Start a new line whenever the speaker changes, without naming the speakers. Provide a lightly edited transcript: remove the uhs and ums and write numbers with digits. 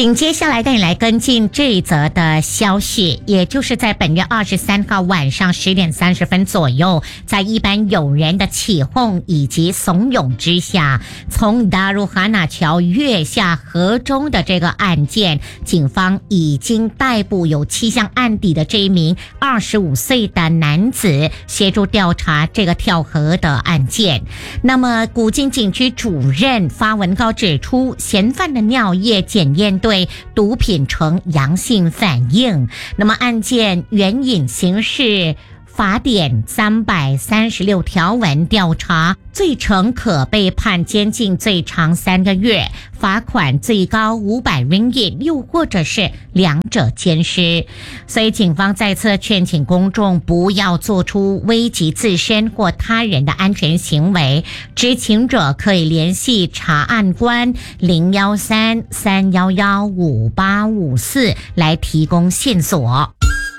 紧接下来带你来跟进这一则的消息，也就是在本月23号晚上10点30分左右，在一般友人的起哄以及怂恿之下，从达鲁哈纳桥跃下河中的这个案件，警方已经逮捕有7项案底的这一名25岁的男子，协助调查这个跳河的案件。那么古晋警区主任发文告指出，嫌犯的尿液检验对毒品呈阳性反应。那么案件援引刑事法典336条文调查，罪成可被判监禁最长3个月，罚款最高500 ringgit， 又或者是两者兼施。所以警方再次劝请公众不要做出危及自身或他人的安全行为，知情者可以联系查案官013-311-5854来提供线索。